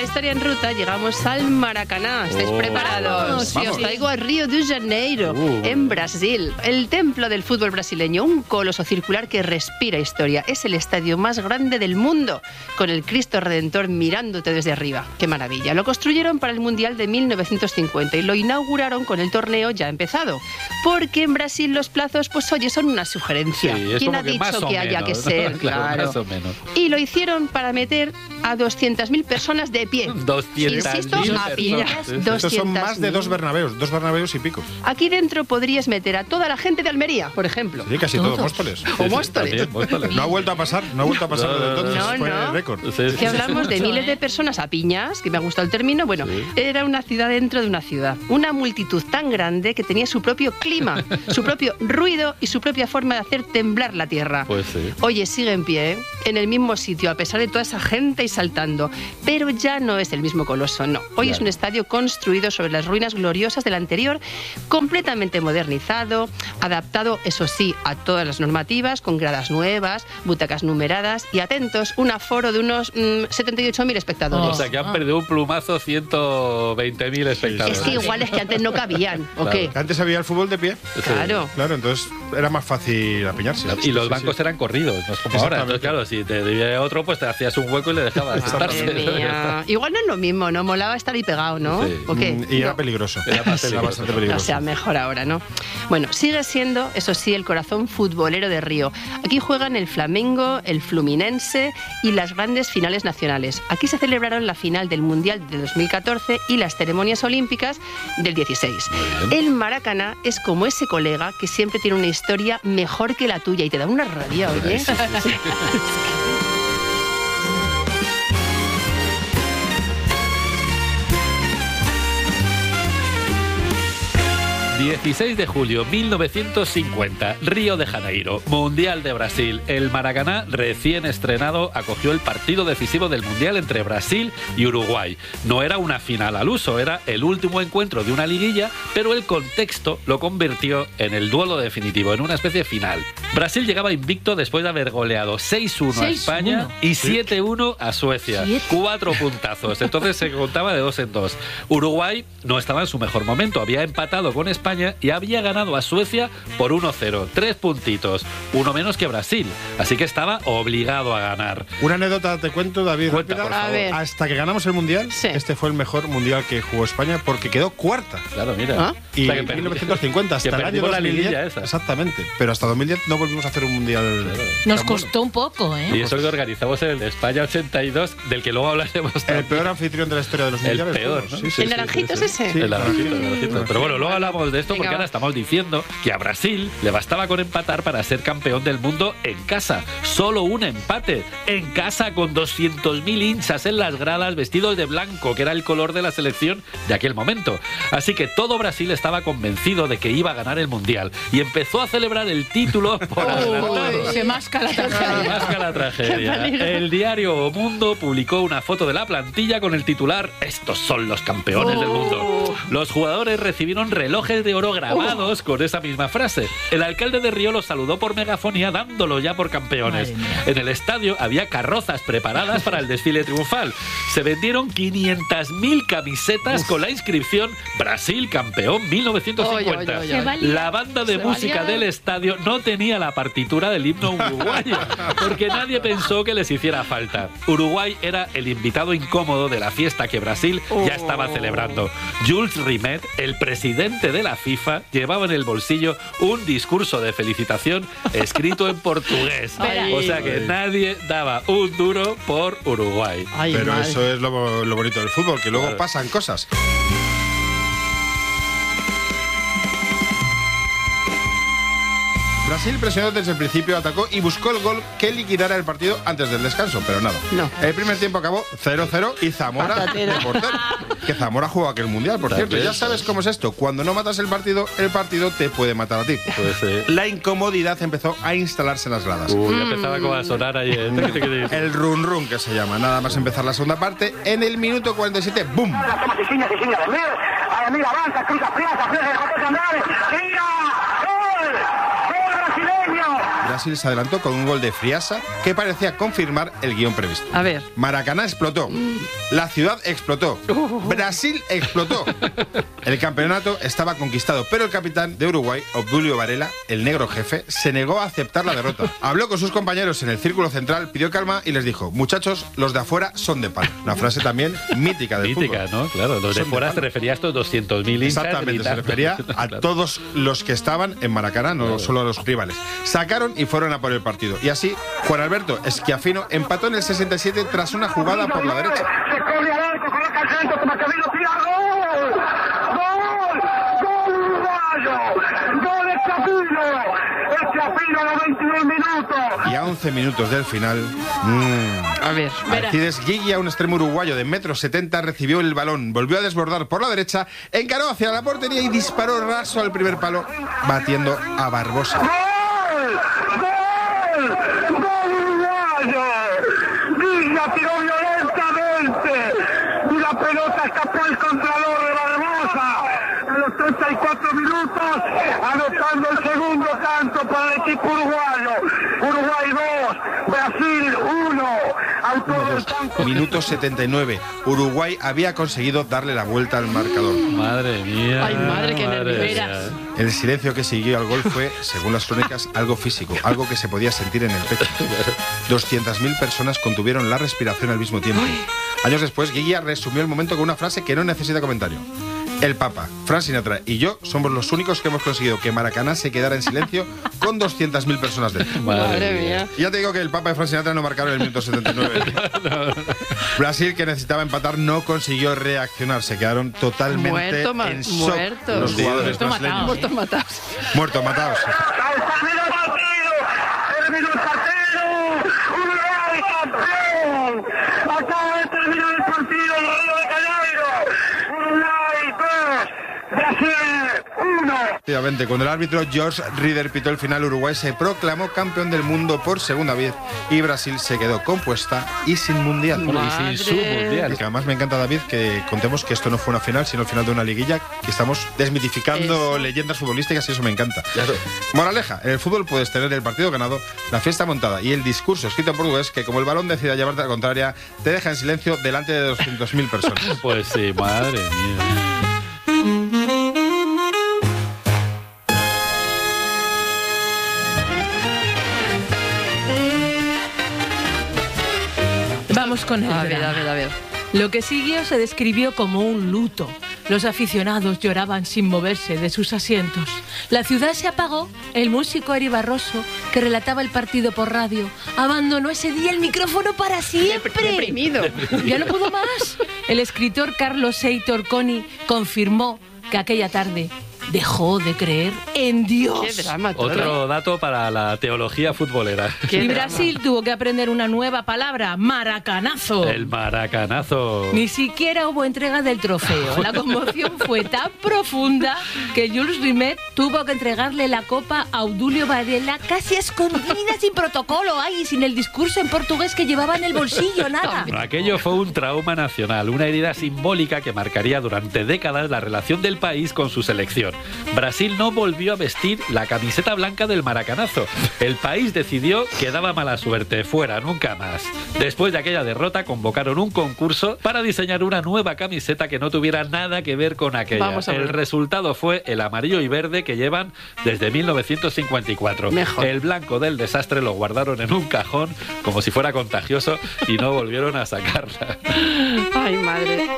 Historia en Ruta llegamos al Maracaná. ¿Estáis preparados? Sí, os traigo a Río de Janeiro, en Brasil. El templo del fútbol brasileño, un coloso circular que respira historia. Es el estadio más grande del mundo, con el Cristo Redentor mirándote desde arriba. ¡Qué maravilla! Lo construyeron para el Mundial de 1950 y lo inauguraron con el torneo ya empezado. Porque en Brasil los plazos, pues oye, son una sugerencia. Sí, ¿Quién ha dicho que haya que ser? Claro. Más o menos. Y lo hicieron para meter a 200.000 personas de pie. 200.000 a pillas. Estos son más de dos Bernabéus y pico. Aquí dentro podrías meter a toda la gente de Almería, por ejemplo. Sí, casi todo Móstoles. O Móstoles. No ha vuelto a pasar desde entonces. No, fue el récord. Que hablamos de miles de personas a piñas, que me ha gustado el término. Bueno, era una ciudad dentro de una ciudad. Una multitud tan grande que tenía su propio clima, su propio ruido y su propia forma de hacer temblar la tierra. Pues sí. Oye, sigue en pie, ¿eh? En el mismo sitio, a pesar de toda esa gente y saltando. Pero ya no es el mismo coloso, no. Hoy es un estadio construido sobre las ruinas gloriosas del anterior, completamente modernizado, adaptado, eso sí, a todas las normativas, con gradas nuevas, butacas numeradas y, atentos, un aforo de unos 78.000 espectadores. O sea, que han perdido un plumazo 120.000 espectadores. Es que igual es que antes no cabían, ¿o qué? Antes había el fútbol de pie. Claro. Claro, entonces era más fácil apiñarse. Y los bancos eran corridos, no es como ahora. Entonces, claro, si te debía otro, pues te hacías un hueco y le dejabas sentarse. Igual no es lo mismo, ¿no? Molaba estar ahí pegado, ¿no? Sí. ¿O qué? Y era peligroso. Era bastante peligroso. O sea, mejor ahora, ¿no? Bueno, sigue siendo, eso sí, el corazón futbolero de Río. Aquí juegan el Flamengo, el Fluminense y las grandes finales nacionales. Aquí se celebraron la final del Mundial de 2014 y las ceremonias olímpicas del 16. El Maracaná es como ese colega que siempre tiene una historia mejor que la tuya y te da una rabia, oye. 16 de julio 1950, Río de Janeiro, Mundial de Brasil. El Maracaná, recién estrenado, acogió el partido decisivo del Mundial entre Brasil y Uruguay. No era una final al uso, era el último encuentro de una liguilla, pero el contexto lo convirtió en el duelo definitivo, en una especie de final. Brasil llegaba invicto después de haber goleado 6-1 a España y 7-1 a Suecia. 4 puntazos, entonces se contaba de 2 en 2. Uruguay no estaba en su mejor momento, había empatado con España y había ganado a Suecia por 1-0, 3 puntitos, uno menos que Brasil, así que estaba obligado a ganar. Una anécdota te cuento, David. Cuenta, por favor. Hasta que ganamos el Mundial, este fue el mejor Mundial que jugó España porque quedó cuarta. Claro, mira. Y en 1950 hasta el año 2010, esa. exactamente, pero hasta 2010 no volvimos a hacer un Mundial. Nos costó un poco, ¿eh? Y eso que organizamos el de España 82, del que luego hablaremos también. El peor anfitrión de la historia de los Mundiales. El peor, ¿no? Sí, ¿El naranjito es ese? Sí, el naranjito. Pero bueno, luego hablamos de esto porque ahora estamos diciendo que a Brasil le bastaba con empatar para ser campeón del mundo en casa. Solo un empate en casa, con 200.000 hinchas en las gradas vestidos de blanco, que era el color de la selección de aquel momento. Así que todo Brasil estaba convencido de que iba a ganar el Mundial y empezó a celebrar el título por adelantado. Se masca la tragedia. Se masca la tragedia. El diario O Mundo publicó una foto de la plantilla con el titular: "Estos son los campeones del mundo". Los jugadores recibieron relojes de oro grabados con esa misma frase. El alcalde de Río los saludó por megafonía, dándolo ya por campeones. En el estadio había carrozas preparadas para el desfile triunfal. Se vendieron 500.000 camisetas con la inscripción "Brasil campeón 1950". La banda de música del estadio no tenía la partitura del himno uruguayo, porque nadie pensó que les hiciera falta. Uruguay era el invitado incómodo de la fiesta que Brasil ya estaba celebrando. Jules Rimet, el presidente de la FIFA, llevaba en el bolsillo un discurso de felicitación escrito en portugués. O sea que nadie daba un duro por Uruguay. Pero eso es lo bonito del fútbol, que luego pasan cosas. Brasil presionó desde el principio, atacó y buscó el gol que liquidara el partido antes del descanso, pero nada. No. El primer tiempo acabó 0-0 y Zamora de portero. Que Zamora jugó aquel Mundial, por cierto. Ya sabes cómo es esto. Cuando no matas el partido te puede matar a ti. Pues, La incomodidad empezó a instalarse en las gradas. Ya empezaba como a sonar ahí. El run run, que se llama. Nada más empezar la segunda parte, en el minuto 47, ¡bum! Brasil se adelantó con un gol de Friasa que parecía confirmar el guión previsto. A ver. Maracaná explotó. La ciudad explotó. Brasil explotó. El campeonato estaba conquistado, pero el capitán de Uruguay, Obdulio Varela, el negro jefe, se negó a aceptar la derrota. Habló con sus compañeros en el círculo central, pidió calma y les dijo: muchachos, los de afuera son de palo. Una frase también mítica del fútbol. Mítica, ¿no? Claro, los de fuera se refería a estos 200.000 hinchas. Exactamente, se refería a todos los que estaban en Maracaná, no solo a los rivales. Sacaron y fueron a por el partido. Y así, Juan Alberto Schiaffino empató en el 67 tras una jugada por la derecha. Se corre al arco, coloca el centro, toma camino, tira, ¡gol! ¡Gol! ¡Gol uruguayo! ¡Gol Schiaffino! Schiaffino a los 22 minutos. Y a 11 minutos del final, A ver. Alcides Guigui, un extremo uruguayo de 1,70 m, recibió el balón, volvió a desbordar por la derecha, encaró hacia la portería y disparó raso al primer palo, batiendo a Barbosa. ¡Gol! ¡Gol! ¡Gol uruguayo! Villa tiró violentamente y la pelota escapó al contralor de Barbosa. A los 34 minutos, anotando el segundo tanto para el equipo uruguayo. Uruguay 2, Brasil 1. Autor del tanto. Minuto 79. Uruguay había conseguido darle la vuelta al marcador. Madre mía. Ay, madre, qué nervios. mía. El silencio que siguió al gol fue, según las crónicas, algo físico, algo que se podía sentir en el pecho. 200.000 personas contuvieron la respiración al mismo tiempo. Años después, Guilla resumió el momento con una frase que no necesita comentario. El Papa, Frank Sinatra y yo somos los únicos que hemos conseguido que Maracaná se quedara en silencio con 200.000 personas dentro. Madre mía. Y ya te digo que el Papa y Frank Sinatra no marcaron el minuto 79. Brasil, que necesitaba empatar, no consiguió reaccionar. Se quedaron totalmente en shock los jugadores brasileños. Muertos matados. Muertos matados. Terminó el partido. Terminó el partido. Uruguay campeón. Acaba de terminar el partido en Río de Janeiro. Uruguay 2, Brasil 1. Efectivamente, cuando el árbitro George Rieder pitó el final, Uruguay se proclamó campeón del mundo por segunda vez y Brasil se quedó compuesta y sin mundial. Y sin su mundial. Y que además me encanta, David, que contemos que esto no fue una final, sino el final de una liguilla, que estamos desmitificando leyendas futbolísticas y eso me encanta. Claro. Moraleja, en el fútbol puedes tener el partido ganado, la fiesta montada y el discurso escrito en portugués que, como el balón decida llevarte a la contraria, te deja en silencio delante de 200.000 personas. Pues sí, madre mía. Vamos con el A ver, drama. a ver, a ver. Lo que siguió se describió como un luto. Los aficionados lloraban sin moverse de sus asientos. La ciudad se apagó. El músico Eri Barroso, que relataba el partido por radio, abandonó ese día el micrófono para siempre. Deprimido. Ya no pudo más. El escritor Carlos Heitor Coni confirmó que aquella tarde dejó de creer en Dios. Qué drama todo. Otro dato para la teología futbolera. Qué Y drama. Brasil tuvo que aprender una nueva palabra, maracanazo. El maracanazo. Ni siquiera hubo entrega del trofeo. La conmoción fue tan profunda que Jules Rimet tuvo que entregarle la copa a Obdulio Varela casi escondida, sin protocolo, ay, sin el discurso en portugués que llevaba en el bolsillo, nada. Bueno, aquello fue un trauma nacional, una herida simbólica que marcaría durante décadas la relación del país con su selección. Brasil no volvió a vestir la camiseta blanca del maracanazo. El país decidió que daba mala suerte, fuera, nunca más. Después de aquella derrota convocaron un concurso para diseñar una nueva camiseta que no tuviera nada que ver con aquella. Vamos a ver. El resultado fue el amarillo y verde que llevan desde 1954. Mejor. El blanco del desastre lo guardaron en un cajón como si fuera contagioso y no volvieron a sacarla. Ay, madre.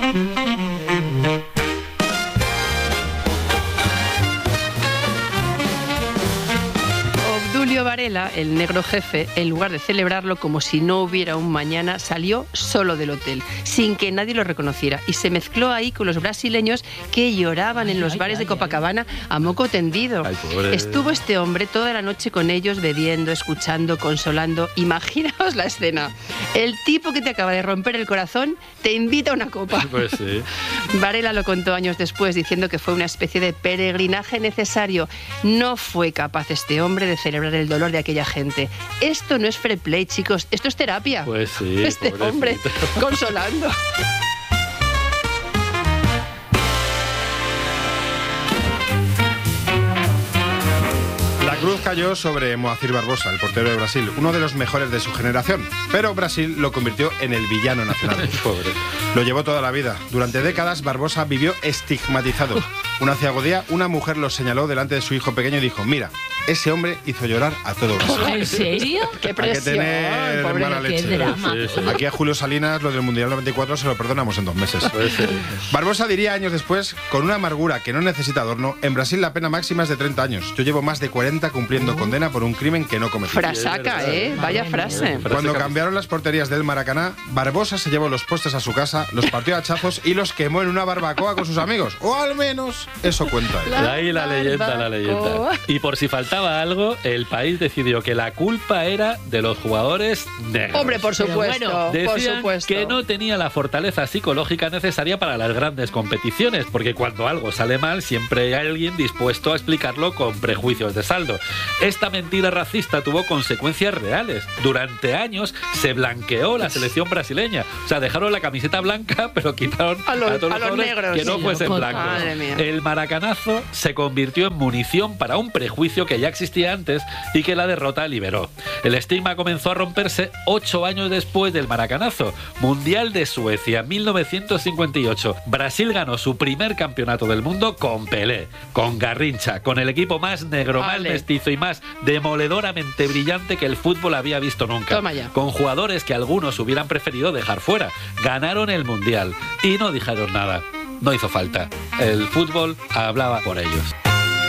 Obdulio Varela, el negro jefe, en lugar de celebrarlo como si no hubiera un mañana, salió solo del hotel, sin que nadie lo reconociera, y se mezcló ahí con los brasileños que lloraban en los bares de Copacabana a moco tendido. Ay, pobre. Estuvo este hombre toda la noche con ellos, bebiendo, escuchando, consolando. Imaginaos la escena. El tipo que te acaba de romper el corazón te invita a una copa. Pues sí. Varela lo contó años después, diciendo que fue una especie de peregrinaje necesario. No fue capaz este hombre de celebrar el dolor de aquella gente. Esto no es fair play, chicos, esto es terapia. Pues sí, este pobrecito. hombre consolando. La cruz cayó sobre Moacir Barbosa, el portero de Brasil, uno de los mejores de su generación. Pero Brasil lo convirtió en el villano nacional. Pobre. Lo llevó toda la vida. Durante décadas, Barbosa vivió estigmatizado. Una día, una mujer lo señaló delante de su hijo pequeño y dijo: mira, ese hombre hizo llorar a todo Brasil. ¿En serio? ¡Qué Hay que presión! tener Pobre, mala qué leche. drama. Sí. Aquí a Julio Salinas lo del Mundial 94 se lo perdonamos en 2 meses. Barbosa diría años después, con una amargura que no necesita adorno: en Brasil la pena máxima es de 30 años. Yo llevo más de 40 cumpliendo condena por un crimen que no cometí. Frasaca, Vaya frase. Cuando cambiaron las porterías del Maracaná, Barbosa se llevó los postes a su casa, los partió a hachazos y los quemó en una barbacoa con sus amigos. O al menos eso cuenta él. Ahí la leyenda. Y por si faltaba algo, el país decidió que la culpa era de los jugadores negros. Hombre, por supuesto, bueno, por Decían supuesto. que no tenía la fortaleza psicológica necesaria para las grandes competiciones, porque cuando algo sale mal siempre hay alguien dispuesto a explicarlo con prejuicios de saldo. Esta mentira racista tuvo consecuencias reales. Durante años se blanqueó la selección brasileña. O sea, dejaron la camiseta blanca, pero quitaron A los todos los jugadores negros. que no Sí, fuesen loco. blancos. Madre mía. El maracanazo se convirtió en munición para un prejuicio que ya existía antes y que la derrota liberó. El estigma comenzó a romperse 8 años después del maracanazo. Mundial de Suecia, 1958. Brasil ganó su primer campeonato del mundo con Pelé, con Garrincha, con el equipo más negro, más Ale. mestizo y más demoledoramente brillante que el fútbol había visto nunca. Toma ya. Con jugadores que algunos hubieran preferido dejar fuera. Ganaron el Mundial y no dijeron nada. No hizo falta. El fútbol hablaba por ellos.